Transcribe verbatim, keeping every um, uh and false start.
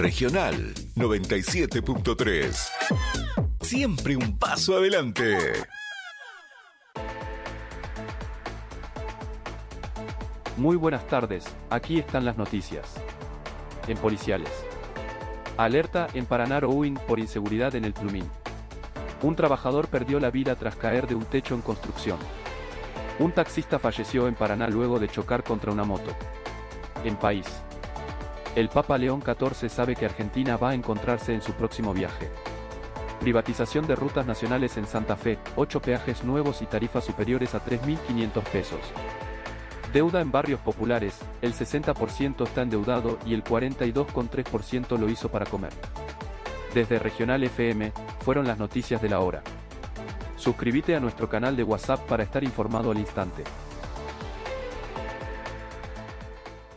Regional noventa y siete punto tres. Siempre un paso adelante. Muy buenas tardes, aquí están las noticias. En policiales. Alerta en Paranaro-Uing por inseguridad en el Plumín. Un trabajador perdió la vida tras caer de un techo en construcción. Un taxista falleció en Paraná luego de chocar contra una moto. En país. El Papa León catorce sabe que Argentina va a encontrarse en su próximo viaje. Privatización de rutas nacionales en Santa Fe, ocho peajes nuevos y tarifas superiores a tres mil quinientos pesos. Deuda en barrios populares, el sesenta por ciento está endeudado y el cuarenta y dos coma tres por ciento lo hizo para comer. Desde Regional F M, fueron las noticias de la hora. Suscríbete a nuestro canal de WhatsApp para estar informado al instante.